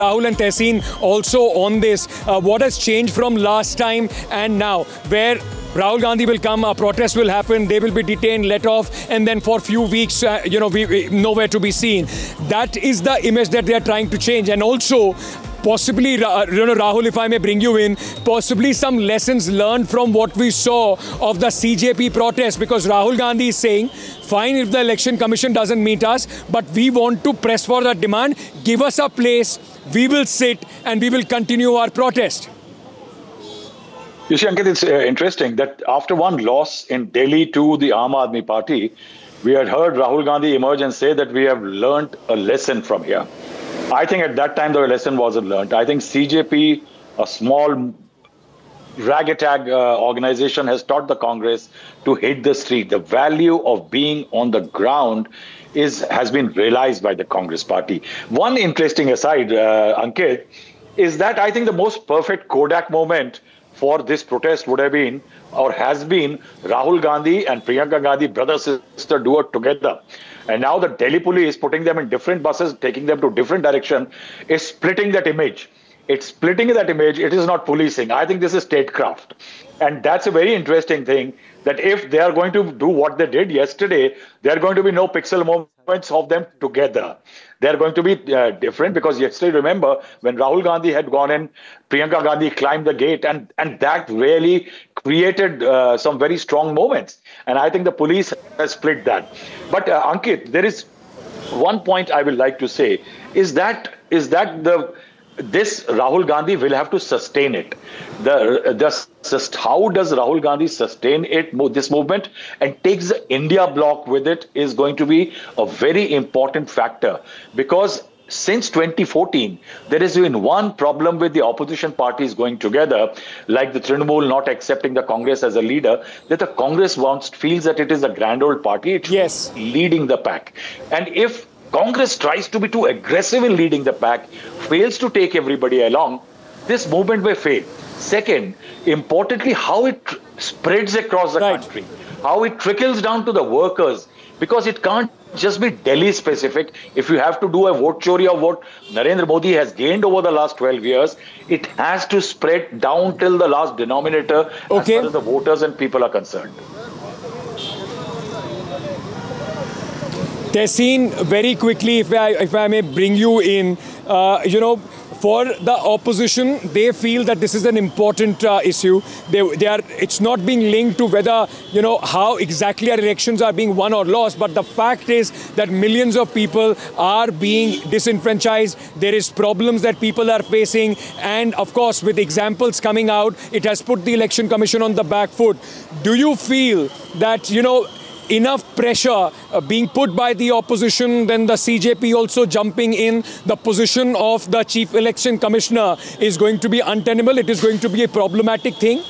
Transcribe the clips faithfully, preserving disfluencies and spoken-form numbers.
Rahul and Tehseen also on this. Uh, what has changed from last time and now? Where Rahul Gandhi will come, a protest will happen, they will be detained, let off, and then for a few weeks, uh, you know, we, we, nowhere to be seen. That is the image that they are trying to change. And also, possibly, you know, Rahul, if I may bring you in, possibly some lessons learned from what we saw of the C J P protest, because Rahul Gandhi is saying, fine if the election commission doesn't meet us, but we want to press for that demand, give us a place, we will sit and we will continue our protest. You see, Ankit, it's uh, interesting that after one loss in Delhi to the Aam Aadmi Party, we had heard Rahul Gandhi emerge and say that we have learned a lesson from here. I think at that time the lesson wasn't learned. I think C J P, a small rag-a-tag uh, organization, has taught the Congress to hit the street. The value of being on the ground is has been realized by the Congress party. One interesting aside, uh, Ankit, is that I think the most perfect Kodak moment for this protest would have been, or has been, Rahul Gandhi and Priyanka Gandhi, brother-sister duo together. And now the Delhi police, putting them in different buses, taking them to different direction, is splitting that image. It's splitting that image. It is not policing. I think this is statecraft. And that's a very interesting thing, that if they are going to do what they did yesterday, there are going to be no pixel moments of them together. They're going to be uh, different, because yesterday, remember, when Rahul Gandhi had gone in, Priyanka Gandhi climbed the gate, and, and that really created uh, some very strong moments. And I think the police has split that. But uh, Ankit, there is one point I would like to say, is that is that the this Rahul Gandhi will have to sustain it. The, the how does Rahul Gandhi sustain it, this movement, and takes the India bloc with it, is going to be a very important factor. Because since twenty fourteen, there has been one problem with the opposition parties going together, like the Trinamool not accepting the Congress as a leader, that the Congress wants feels that it is a grand old party. It's yes. leading the pack. And if Congress tries to be too aggressive in leading the pack, fails to take everybody along, this movement will fail. Second, importantly, how it spreads across the right. country, how it trickles down to the workers, because it can't just be Delhi specific. If you have to do a vote chori of what Narendra Modi has gained over the last twelve years, it has to spread down till the last denominator okay. as far as the voters and people are concerned. Tehseen, very quickly, if I, if I may bring you in, uh, you know, for the opposition, they feel that this is an important uh, issue. They, they are. It's not being linked to whether, you know, how exactly our elections are being won or lost, but the fact is that millions of people are being disenfranchised. There is problems that people are facing, and of course, with examples coming out, it has put the Election Commission on the back foot. Do you feel that, you know, enough pressure uh, being put by the opposition, then the C J P also jumping in, the position of the Chief Election Commissioner is going to be untenable? It is going to be a problematic thing?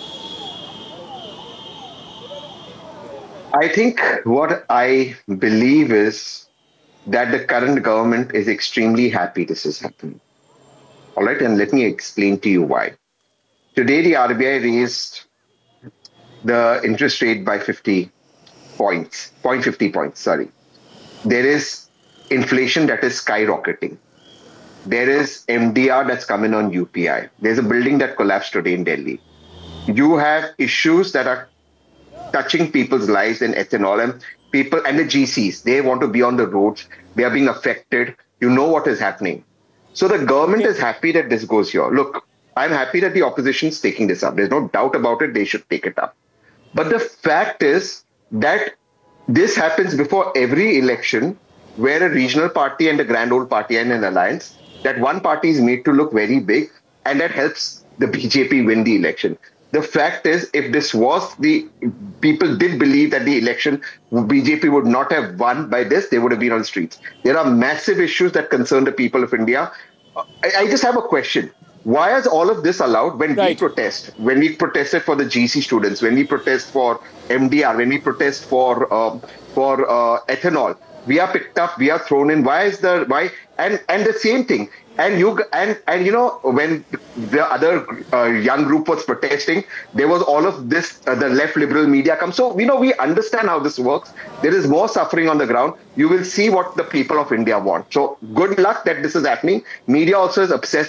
I think what I believe is that the current government is extremely happy this is happening. All right, and let me explain to you why. Today, the R B I raised the interest rate by fifty points, zero point five zero points, sorry. There is inflation that is skyrocketing. There is M D R that's coming on U P I. There's a building that collapsed today in Delhi. You have issues that are touching people's lives in ethanol, and people and the G Cs, they want to be on the roads. They are being affected. You know what is happening. So the government is happy that this goes here. Look, I'm happy that the opposition is taking this up. There's no doubt about it. They should take it up. But the fact is that this happens before every election, where a regional party and a grand old party are in an alliance, that one party is made to look very big, and that helps the B J P win the election. The fact is, if this was the, people did believe that the election, B J P would not have won by this, they would have been on the streets. There are massive issues that concern the people of India. I, I just have a question. Why is all of this allowed when right. we protest? When we protested for the G C students, when we protest for M D R, when we protest for um, for uh, ethanol, we are picked up, we are thrown in. Why is the why? And and the same thing. And you and and you know, when the other uh, young group was protesting, there was all of this. Uh, the left liberal media comes. So you know, we understand how this works. There is more suffering on the ground. You will see what the people of India want. So good luck that this is happening. Media also is obsessed